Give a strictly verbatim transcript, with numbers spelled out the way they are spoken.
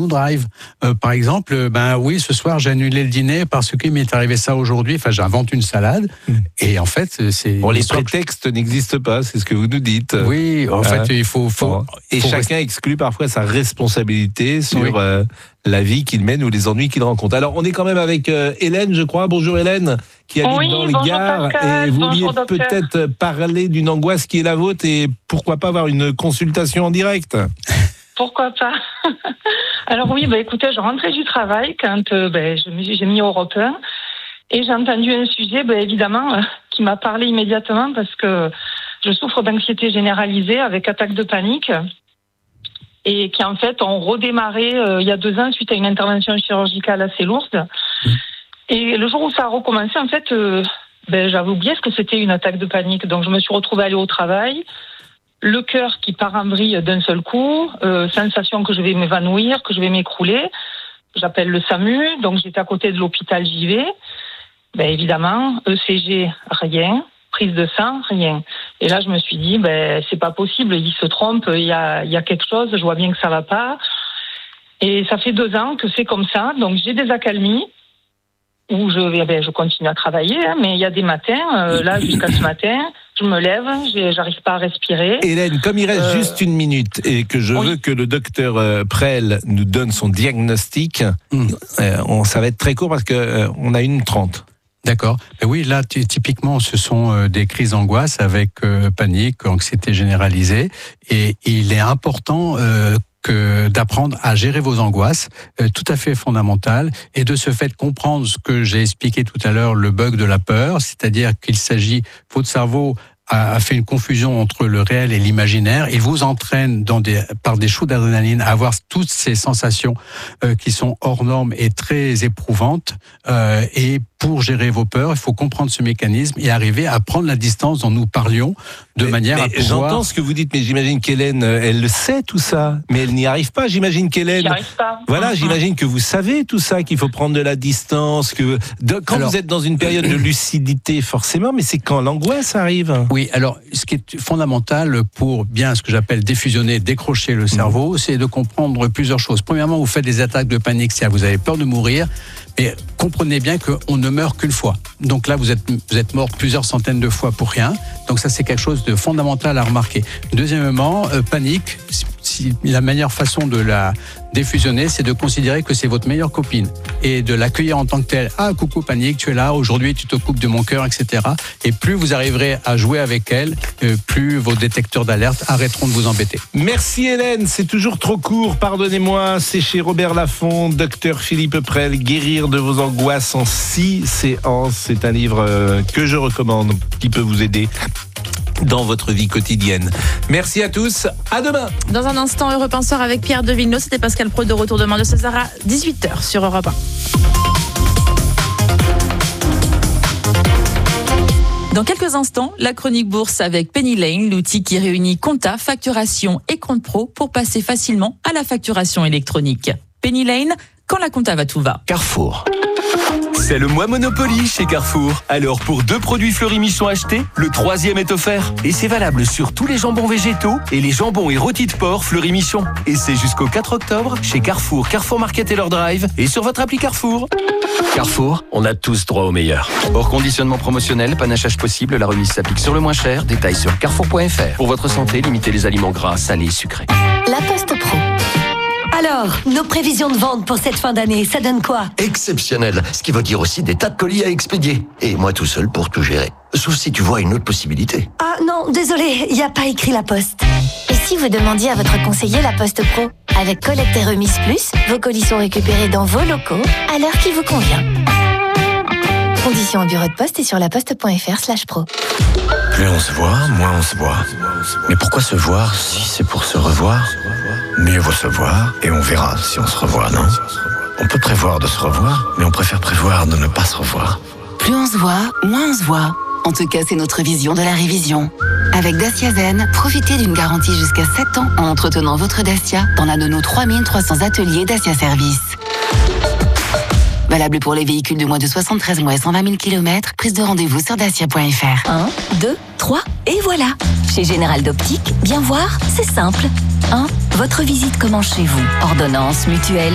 mon drive. Euh, par exemple, euh, ben oui, ce soir j'ai annulé le dîner parce qu'il m'est arrivé ça aujourd'hui. Enfin, j'invente une salade mmh. et en fait, c'est. Bon, les prétextes que... n'existent pas, c'est ce que vous nous dites. Oui, en euh, fait, il faut. faut bon. Et faut chacun rester... exclut parfois sa responsabilité sur oui. euh, la vie qu'il mène ou les ennuis qu'il rencontre. Alors, on est quand même avec euh, Hélène, je crois. Bonjour Hélène, qui habite oui, dans le Gard. Et vous vouliez peut-être parler d'une angoisse qui est la vôtre et pourquoi pas avoir une consultation en direct. Pourquoi pas. Alors oui, bah, écoutez, je rentrais du travail quand euh, bah, j'ai mis Europe un et j'ai entendu un sujet, bah, évidemment, euh, qui m'a parlé immédiatement parce que je souffre d'anxiété généralisée avec attaque de panique et qui en fait ont redémarré euh, il y a deux ans suite à une intervention chirurgicale assez lourde. Et le jour où ça a recommencé, en fait, euh, ben, j'avais oublié ce que c'était une attaque de panique. Donc je me suis retrouvée à aller au travail, le cœur qui part en vrille d'un seul coup, euh, sensation que je vais m'évanouir, que je vais m'écrouler. J'appelle le SAMU, donc j'étais à côté de l'hôpital, j'y vais. Ben, évidemment, E C G, rien. Prise de sang, rien. Et là, je me suis dit, ben, c'est pas possible, il se trompe, il y a, il y a quelque chose, je vois bien que ça va pas. Et ça fait deux ans que c'est comme ça, donc j'ai des accalmies où je, ben, je continue à travailler, hein, mais il y a des matins, euh, là, jusqu'à ce matin, je me lève, j'arrive pas à respirer. Hélène, comme il reste euh... juste une minute et que je oui. veux que le docteur euh, Prel nous donne son diagnostic, mmh. euh, on, ça va être très court parce que euh, on a une trente. D'accord. Ben oui, là, typiquement, ce sont euh, des crises d'angoisse avec euh, panique, anxiété généralisée. Et il est important euh, que d'apprendre à gérer vos angoisses, euh, tout à fait fondamental, et de ce fait comprendre ce que j'ai expliqué tout à l'heure, le bug de la peur, c'est-à-dire qu'il s'agit, votre cerveau a fait une confusion entre le réel et l'imaginaire. Il vous entraîne dans des, par des shoots d'adrénaline à avoir toutes ces sensations euh, qui sont hors normes et très éprouvantes. Euh, et pour gérer vos peurs, il faut comprendre ce mécanisme et arriver à prendre la distance dont nous parlions de mais, manière mais à pouvoir... J'entends ce que vous dites, mais j'imagine qu'Hélène, elle le sait tout ça, mais elle n'y arrive pas. J'imagine qu'Hélène... J'y arrive pas. Voilà, j'imagine que vous savez tout ça, qu'il faut prendre de la distance, que de, quand alors, vous êtes dans une période de lucidité, forcément, mais c'est quand l'angoisse arrive. Oui, alors, ce qui est fondamental pour bien ce que j'appelle défusionner, décrocher le cerveau, mmh. c'est de comprendre plusieurs choses. Premièrement, vous faites des attaques de panique, c'est-à-dire vous avez peur de mourir, mais comprenez bien qu'on ne meurt qu'une fois. Donc là, vous êtes, vous êtes mort plusieurs centaines de fois pour rien. Donc ça, c'est quelque chose de fondamental à remarquer. Deuxièmement, euh, panique, si, la meilleure façon de la défusionner, c'est de considérer que c'est votre meilleure copine et de l'accueillir en tant que telle. Ah, coucou panique, tu es là, aujourd'hui tu t'occupes de mon cœur, et cetera. Et plus vous arriverez à jouer avec elle, euh, plus vos détecteurs d'alerte arrêteront de vous embêter. Merci Hélène, c'est toujours trop court, pardonnez-moi. C'est chez Robert Laffont, docteur Philippe Prel, Guérir de vos angoisses en six séances. C'est un livre euh, que je recommande, qui peut vous aider dans votre vie quotidienne. Merci à tous, à demain. Dans un instant, Europe un soir avec Pierre de Villeneuve. C'était Pascal Praud de retour demain de seize heures à dix-huit heures sur Europe un. Dans quelques instants, la chronique bourse avec Penny Lane, l'outil qui réunit compta, facturation et compte pro pour passer facilement à la facturation électronique. Penny Lane, quand la compta va, tout va. Carrefour. C'est le mois Monopoly chez Carrefour. Alors pour deux produits Fleury-Michon achetés, le troisième est offert. Et c'est valable sur tous les jambons végétaux et les jambons et rôtis de porc Fleury-Michon. Et c'est jusqu'au quatre octobre chez Carrefour, Carrefour Market et leur drive et sur votre appli Carrefour. Carrefour, on a tous droit au meilleur. Hors conditionnement promotionnel, panachage possible, la remise s'applique sur le moins cher. Détails sur carrefour point f r. Pour votre santé, limitez les aliments gras, salés, sucrés. La Poste Pro. Alors, nos prévisions de vente pour cette fin d'année, ça donne quoi? Exceptionnel, ce qui veut dire aussi des tas de colis à expédier. Et moi tout seul pour tout gérer. Sauf si tu vois une autre possibilité. Ah non, désolé, il n'y a pas écrit La Poste. Et si vous demandiez à votre conseiller La Poste Pro? Avec collecte et remise plus, vos colis sont récupérés dans vos locaux à l'heure qui vous convient. Conditions au bureau de poste et sur laposte point f r slash pro. Plus on se voit, moins on se voit. Mais pourquoi se voir si c'est pour se revoir? Mieux vaut se voir et on verra si on se revoit, non? On peut prévoir de se revoir, mais on préfère prévoir de ne pas se revoir. Plus on se voit, moins on se voit. En tout cas, c'est notre vision de la révision. Avec Dacia Zen, profitez d'une garantie jusqu'à sept ans en entretenant votre Dacia dans l'un de nos trois mille trois cents ateliers Dacia Service. Valable pour les véhicules de moins de soixante-treize mois et cent vingt mille kilomètres. Prise de rendez-vous sur dacia point f r. un, deux, trois, et voilà. Chez Général d'Optique, bien voir, c'est simple. un. Votre visite commence chez vous. Ordonnance, mutuelle,